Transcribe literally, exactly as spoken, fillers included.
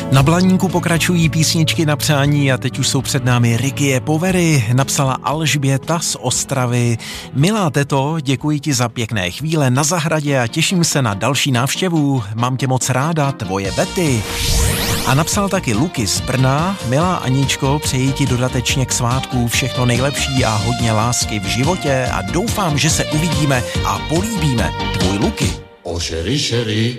Na Blaníku pokračují písničky na přání a teď už jsou před námi Rikie Povery, napsala Alžběta z Ostravy. Milá teto, děkuji ti za pěkné chvíle na zahradě a těším se na další návštěvu. Mám tě moc ráda, tvoje Betty. A napsal taky Luky z Brna. Milá Aničko, přeji ti dodatečně k svátku všechno nejlepší a hodně lásky v životě a doufám, že se uvidíme a políbíme. Tvůj Luky. Oh chérie, chérie,